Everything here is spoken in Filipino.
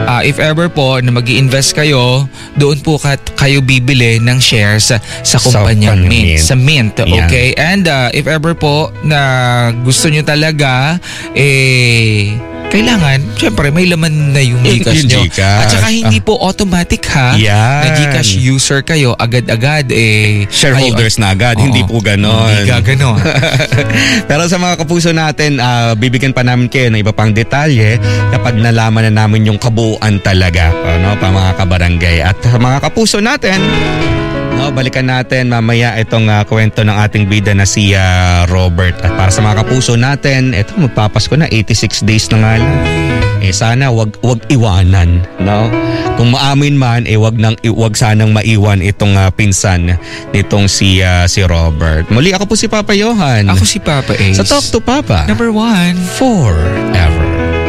If ever po na mag-i-invest kayo, doon po kayo bibili ng shares sa kumpanyang Mint. Sa Mint, okay? And if ever po na gusto nyo talaga, kailangan, syempre, may laman na yung GCash nyo. At saka hindi po automatic na GCash user kayo, agad-agad shareholders na agad, hindi po ganon. Hindi ganon. Pero sa mga kapuso natin, bibigyan pa namin kayo ng iba pang detalye kapag nalaman na namin yung kabuuan talaga, pa mga kabarangay. At sa mga kapuso natin, balikan natin mamaya itong kwento ng ating bida na si Robert. At para sa mga kapuso natin, ito magpapasko na, 86 days na nga lang. Sana wag iwanan, no? Kung maamin man, wag sanang maiwan itong pinsan nitong si Robert. Muli, ako po si Papa Johan. Ako si Papa Ace. Sa Talk to Papa. Number 1. Forever.